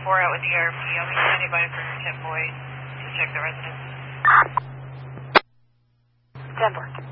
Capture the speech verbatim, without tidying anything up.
four out with the E R P. I'll be standing by for ten boys to check the residence. ten four.